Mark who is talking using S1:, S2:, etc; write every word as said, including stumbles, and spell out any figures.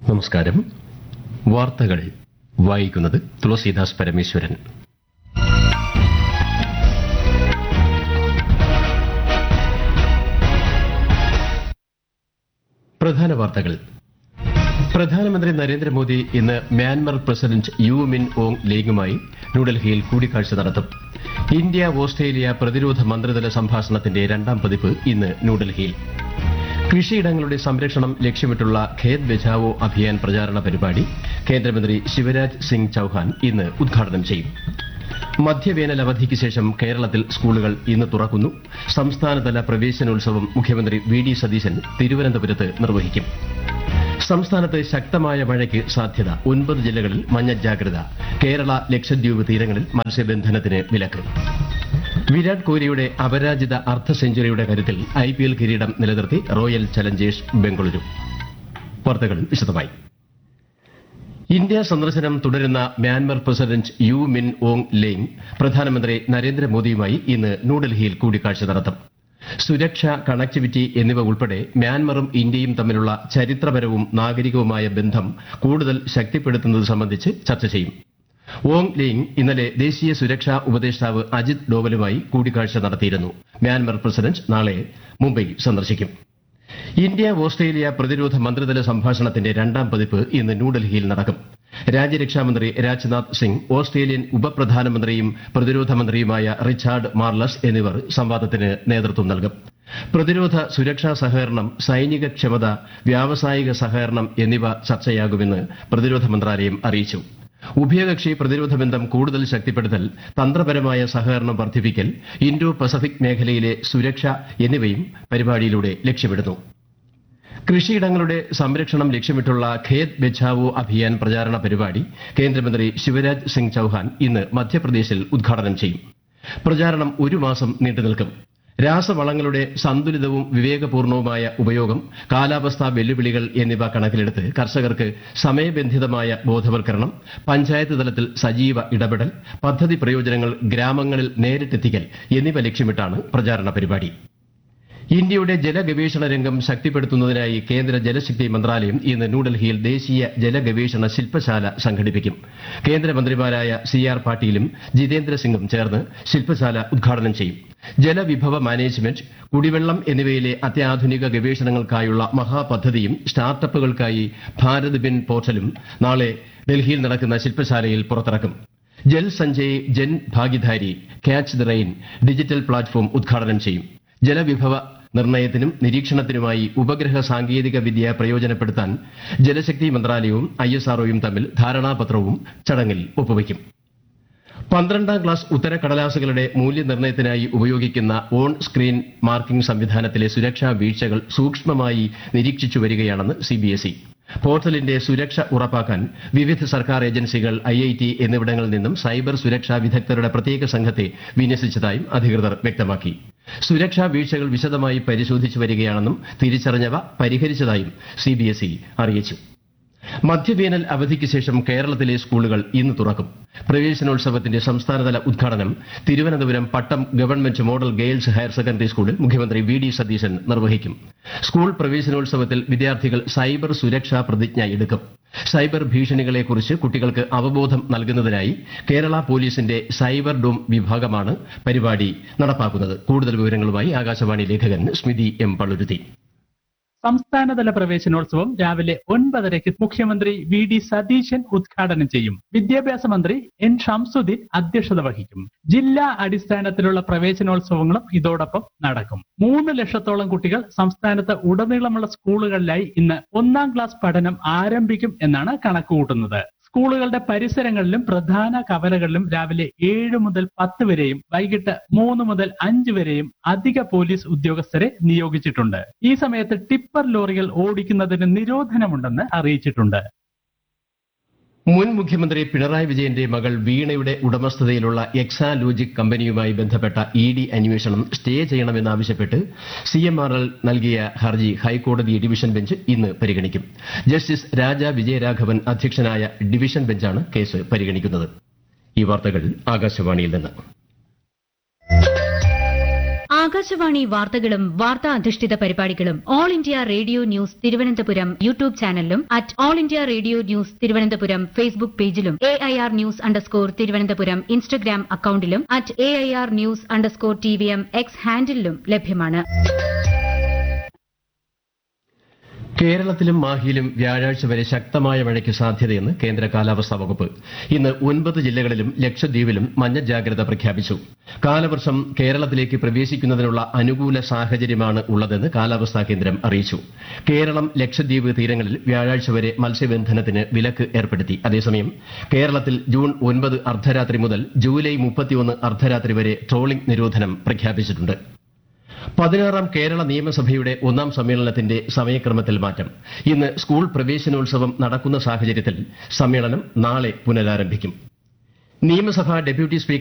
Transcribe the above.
S1: നമസ്കാരം. വാർത്തകൾ വായിക്കുന്നത് തുളസീദാസ് പരമേശ്വരൻ. പ്രധാന വാർത്തകൾ. പ്രധാനമന്ത്രി നരേന്ദ്രമോദി ഇന്ന് മ്യാൻമർ പ്രസിഡന്റ് യു മിൻ ഓങ് ലേങ്ങുമായി ന്യൂഡൽഹിയിൽ കൂടിക്കാഴ്ച നടത്തും. ഇന്ത്യ ഓസ്ട്രേലിയ പ്രതിരോധ മന്ത്രിതല സംഭാഷണത്തിന്റെ രണ്ടാം പതിപ്പ് ഇന്ന് ന്യൂഡൽഹിയിൽ. കൃഷിയിടങ്ങളുടെ സംരക്ഷണം ലക്ഷ്യമിട്ടുള്ള ഖേത് ബച്ചാവോ അഭിയാൻ പ്രചാരണ പരിപാടി കേന്ദ്രമന്ത്രി ശിവരാജ് സിംഗ് ചൌഹാൻ ഇന്ന് ഉദ്ഘാടനം ചെയ്യും. മധ്യവേനൽ അവധിക്ക് ശേഷം കേരളത്തിൽ സ്കൂളുകൾ ഇന്ന് തുറക്കുന്നു. സംസ്ഥാനതല പ്രവേശനോത്സവം മുഖ്യമന്ത്രി വി ഡി സതീശൻ തിരുവനന്തപുരത്ത് നിർവഹിക്കും. സംസ്ഥാനത്ത് ശക്തമായ മഴയ്ക്ക് സാധ്യത. ഒൻപത് ജില്ലകളിൽ മഞ്ഞ ജാഗ്രത. കേരള ലക്ഷദ്വീപ് തീരങ്ങളിൽ മത്സ്യബന്ധനത്തിന് വിലക്ക്. വിരാട് കോഹ്ലിയുടെ അപരാജിത അർദ്ധ സെഞ്ചുറിയുടെ കരുത്തിൽ ഐ പി എൽ കിരീടം നിലനിർത്തി റോയൽ ചലഞ്ചേഴ്സ് ബംഗളൂരു. വാർത്തകൾ വിശദമായി. ഇന്ത്യ സന്ദർശനം തുടരുന്ന മ്യാൻമർ പ്രസിഡന്റ് യു മിൻ ഓങ് ലേങ് പ്രധാനമന്ത്രി നരേന്ദ്രമോദിയുമായി ഇന്ന് ന്യൂഡൽഹിയിൽ കൂടിക്കാഴ്ച നടത്തും. സുരക്ഷ, കണക്ടിവിറ്റി എന്നിവ ഉൾപ്പെടെ മ്യാൻമറും ഇന്ത്യയും തമ്മിലുള്ള ചരിത്രപരവും നാഗരികവുമായ ബന്ധം കൂടുതൽ ശക്തിപ്പെടുത്തുന്നത് സംബന്ധിച്ച് ചർച്ച ചെയ്യും. ഓങ് ലേങ് ഇന്നലെ ദേശീയ സുരക്ഷാ ഉപദേഷ്ടാവ് അജിത് ഡോവലുമായി കൂടിക്കാഴ്ച നടത്തിയിരുന്നു. മ്യാൻമർ പ്രസിഡന്റ് നാളെ മുംബൈ സന്ദർശിക്കും. ഇന്ത്യ ഓസ്ട്രേലിയ പ്രതിരോധ മന്ത്രിതല സംഭാഷണത്തിന്റെ രണ്ടാം പതിപ്പ് ഇന്ന് ന്യൂഡൽഹിയിൽ നടക്കും. രാജ്യരക്ഷാമന്ത്രി രാജ്നാഥ് സിംഗ്, ഓസ്ട്രേലിയൻ ഉപപ്രധാനമന്ത്രിയും പ്രതിരോധ മന്ത്രിയുമായ റിച്ചാർഡ് മാർലസ് എന്നിവർ സംവാദത്തിന് നേതൃത്വം നൽകും. പ്രതിരോധ സുരക്ഷാ സഹകരണം, സൈനിക ക്ഷമത, വ്യാവസായിക സഹകരണം എന്നിവ ചർച്ചയാകുമെന്ന് പ്രതിരോധ മന്ത്രാലയം അറിയിച്ചു. ഉഭയകക്ഷി പ്രതിരോധ ബന്ധം കൂടുതൽ ശക്തിപ്പെടുത്തൽ, തന്ത്രപരമായ സഹകരണം വർദ്ധിപ്പിക്കൽ, ഇൻഡോ പസഫിക് മേഖലയിലെ സുരക്ഷ എന്നിവയും പരിപാടിയിലൂടെ ലക്ഷ്യമിടുന്നു. കൃഷിയിടങ്ങളുടെ സംരക്ഷണം ലക്ഷ്യമിട്ടുള്ള ഖേത് ബച്ചാവോ അഭിയാൻ പ്രചാരണ പരിപാടി കേന്ദ്രമന്ത്രി ശിവരാജ് സിംഗ് ചൌഹാൻ ഇന്ന് മധ്യപ്രദേശിൽ ഉദ്ഘാടനം ചെയ്യും. പ്രചാരണം ഒരു മാസം നീണ്ടുനിൽക്കും. രാസവളങ്ങളുടെ സന്തുലിതവും വിവേകപൂർണവുമായ ഉപയോഗം, കാലാവസ്ഥാ വെല്ലുവിളികൾ എന്നിവ കണക്കിലെടുത്ത് കർഷകർക്ക് സമയബന്ധിതമായ ബോധവൽക്കരണം, പഞ്ചായത്ത് തലത്തിൽ സജീവ ഇടപെടൽ, പദ്ധതി പ്രയോജനങ്ങൾ ഗ്രാമങ്ങളിൽ നേരിട്ടെത്തിക്കൽ എന്നിവ ലക്ഷ്യമിട്ടാണ് പ്രചാരണ പരിപാടി. ഇന്ത്യയുടെ ജലഗവേഷണ രംഗം ശക്തിപ്പെടുത്തുന്നതിനായി കേന്ദ്ര ജലശക്തി മന്ത്രാലയം ഇന്ന് ന്യൂഡൽഹിയിൽ ദേശീയ ജലഗവേഷണ ശില്പശാല സംഘടിപ്പിക്കും. കേന്ദ്രമന്ത്രിമാരായ സി ആർ പാട്ടീലും ജിതേന്ദ്ര സിംഗും ചേർന്ന് ശില്പശാല ഉദ്ഘാടനം ചെയ്യും. ജലവിഭവ മാനേജ്മെന്റ്, കുടിവെള്ളം എന്നിവയിലെ അത്യാധുനിക ഗവേഷണങ്ങൾക്കായുള്ള മഹാപദ്ധതിയും സ്റ്റാർട്ടപ്പുകൾക്കായി ഭാരത് ബിൻ പോർട്ടലും നാളെ ഡൽഹിയിൽ നടക്കുന്ന ശില്പശാലയിൽ പുറത്തിറക്കും. Jal Sanjay, Jan Bhagidari, catch the rain digital platform ഉദ്ഘാടനം ചെയ്യും. ജലവിഭവ നിർണയത്തിനും നിരീക്ഷണത്തിനുമായി ഉപഗ്രഹ സാങ്കേതിക വിദ്യ പ്രയോജനപ്പെടുത്താൻ ജലശക്തി മന്ത്രാലയവും ഐ എസ് ആർ ഒയും തമ്മിൽ ധാരണാപത്രവും ചടങ്ങിൽ ഒപ്പുവയ്ക്കും. പന്ത്രണ്ടാം ക്ലാസ് ഉത്തരക്കടലാസുകളുടെ മൂല്യനിർണ്ണയത്തിനായി ഉപയോഗിക്കുന്ന ഓൺ സ്ക്രീൻ മാർക്കിംഗ് സംവിധാനത്തിലെ സുരക്ഷാ വീഴ്ചകൾ സൂക്ഷ്മമായി നിരീക്ഷിച്ചു വരികയാണെന്ന് സി ബി എസ് ഇ. പോർട്ടലിന്റെ സുരക്ഷ ഉറപ്പാക്കാൻ വിവിധ സർക്കാർ ഏജൻസികൾ, ഐ ഐ ടി എന്നിവിടങ്ങളിൽ നിന്നും സൈബർ സുരക്ഷാ വിദഗ്ധരുടെ പ്രത്യേക സംഘത്തെ വിന്യസിച്ചതായും അധികൃതർ വ്യക്തമാക്കി. സുരക്ഷാ വീഴ്ചകൾ വിശദമായി പരിശോധിച്ചു വരികയാണെന്നും തിരിച്ചറിഞ്ഞവ പരിഹരിച്ചതായും സി ബി എസ് ഇ അറിയിച്ചു. മധ്യവേനൽ അവധിക്ക് ശേഷം കേരളത്തിലെ സ്കൂളുകൾ ഇന്ന് തുറക്കും. പ്രവേശനോത്സവത്തിന്റെ സംസ്ഥാനതല ഉദ്ഘാടനം തിരുവനന്തപുരം പട്ടം government model girls higher secondary സ്കൂളിൽ മുഖ്യമന്ത്രി വി ഡി സതീശൻ നിർവഹിക്കും. സ്കൂൾ പ്രവേശനോത്സവത്തിൽ വിദ്യാർത്ഥികൾ സൈബർ സുരക്ഷാ പ്രതിജ്ഞ എടുക്കും. സൈബർ ഭീഷണികളെക്കുറിച്ച് കുട്ടികൾക്ക് അവബോധം നൽകുന്നതിനായി കേരള പോലീസിന്റെ സൈബർ ഡോം വിഭാഗമാണ് പരിപാടി നടപ്പാക്കുന്നത്. കൂടുതൽ വിവരങ്ങളുമായി ആകാശവാണി ലേഖകൻ സ്മിതി എം പള്ളുരുത്തി.
S2: സംസ്ഥാനതല പ്രവേശനോത്സവം രാവിലെ ഒൻപതരയ്ക്ക് മുഖ്യമന്ത്രി വി ഡി സതീശൻ ഉദ്ഘാടനം ചെയ്യും. വിദ്യാഭ്യാസ മന്ത്രി എൻ ഷംസുദ്ദീൻ അധ്യക്ഷത വഹിക്കും. ജില്ലാ അടിസ്ഥാനത്തിലുള്ള പ്രവേശനോത്സവങ്ങളും ഇതോടൊപ്പം നടക്കും. മൂന്ന് ലക്ഷത്തോളം കുട്ടികൾ സംസ്ഥാനത്ത് ഉടനീളമുള്ള സ്കൂളുകളിലായി ഇന്ന് ഒന്നാം ക്ലാസ് പഠനം ആരംഭിക്കും എന്നാണ് കണക്കുകൂട്ടുന്നത്. സ്കൂളുകളുടെ പരിസരങ്ങളിലും പ്രധാന കവലകളിലും രാവിലെ ഏഴ് മുതൽ പത്ത് വരെയും വൈകിട്ട് മൂന്ന് മുതൽ അഞ്ച് വരെയും അധിക പോലീസ് ഉദ്യോഗസ്ഥരെ നിയോഗിച്ചിട്ടുണ്ട്. ഈ സമയത്ത് ടിപ്പർ ലോറികൾ ഓടിക്കുന്നതിന് നിരോധനമുണ്ടെന്ന് അറിയിച്ചിട്ടുണ്ട്.
S1: മുൻ മുഖ്യമന്ത്രി പിണറായി വിജയന്റെ മകൾ വീണയുടെ ഉടമസ്ഥതയിലുള്ള എക്സാലോജിക് കമ്പനിയുമായി ബന്ധപ്പെട്ട ഇ ഡി അന്വേഷണം സ്റ്റേ ചെയ്യണമെന്നാവശ്യപ്പെട്ട് സി എം ആർ എൽ നൽകിയ ഹർജി ഹൈക്കോടതി ഡിവിഷൻ ബെഞ്ച് ഇന്ന് പരിഗണിക്കും. ജസ്റ്റിസ് രാജ വിജയരാഘവൻ അധ്യക്ഷനായ ഡിവിഷൻ ബെഞ്ചാണ് കേസ് പരിഗണിക്കുന്നത്. ഈ വാർത്തകൾ ആകാശവാണിയിൽ നിന്ന്.
S3: ആകാശവാണി വാർത്തകളും വാർത്താ അധിഷ്ഠിത പരിപാടികളും all India radio news Thiruvananthapuram YouTube ചാനലിലും at all India radio news Thiruvananthapuram Facebook പേജിലും A I R news underscore Thiruvananthapuram Instagram അക്കൌണ്ടിലും at A I R news underscore T V M X ഹാൻഡിലും ലഭ്യമാണ്.
S1: കേരളത്തിലും മാഹിയിലും വ്യാഴാഴ്ച വരെ ശക്തമായ മഴയ്ക്ക് സാധ്യതയെന്ന് കേന്ദ്ര കാലാവസ്ഥാ വകുപ്പ്. ഇന്ന് ഒൻപത് ജില്ലകളിലും ലക്ഷദ്വീപിലും മഞ്ഞ ജാഗ്രത പ്രഖ്യാപിച്ചു. കാലവർഷം കേരളത്തിലേക്ക് പ്രവേശിക്കുന്നതിനുള്ള അനുകൂല സാഹചര്യമാണ് ഉള്ളതെന്ന് കാലാവസ്ഥാ കേന്ദ്രം അറിയിച്ചു. കേരളം ലക്ഷദ്വീപ് തീരങ്ങളിൽ വ്യാഴാഴ്ച വരെ മത്സ്യബന്ധനത്തിന് വിലക്ക് ഏർപ്പെടുത്തി. അതേസമയം കേരളത്തിൽ ജൂൺ ഒൻപത് അർദ്ധരാത്രി മുതൽ ജൂലൈ മുപ്പത്തിയൊന്ന് അർദ്ധരാത്രി വരെ ട്രോളിംഗ് നിരോധനം പ്രഖ്യാപിച്ചിട്ടുണ്ട്. പതിനാറാം കേരള നിയമസഭയുടെ ഒന്നാം സമ്മേളനത്തിന്റെ സമയക്രമത്തിൽ മാറ്റം. ഇന്ന് സ്കൂൾ പ്രവേശനോത്സവം നടക്കുന്ന സാഹചര്യത്തിൽ സമ്മേളനം നാളെ പുനരാരംഭിക്കും. നിയമസഭാ ഡെപ്യൂട്ടി സ്പീക്കർ